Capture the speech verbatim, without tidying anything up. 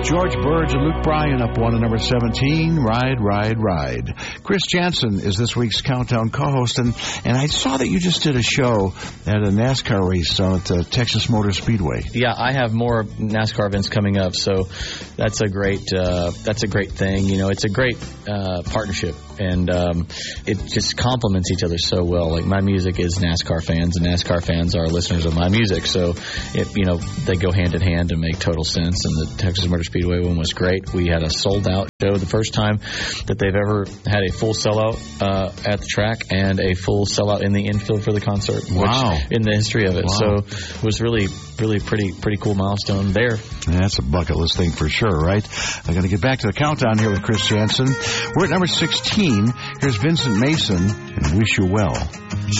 George Burge and Luke Bryan up one at number seventeen, Ride, Ride, Ride. Chris Jansen is this week's Countdown co-host, and, and I saw that you just did a show at a NASCAR race on at the Texas Motor Speedway. Yeah, I have more NASCAR events coming up, so that's a great uh, that's a great thing. You know, it's a great uh, partnership, and um, it just complements each other so well. Like, my music is NASCAR fans, and NASCAR fans are listeners of my music, so it, you know, they go hand in hand and make total sense. And the Texas Motor Speedway one was great. We had a sold-out show, the first time that they've ever had a full sellout uh, at the track and a full sellout in the infield for the concert. Wow! Which, in the history of it, wow. So it was really, really pretty, pretty cool milestone there. Yeah, that's a bucket list thing for sure, right? I'm going to get back to the countdown here with Chris Jansen. We're at number sixteen. Here's Vincent Mason and Wish You Well.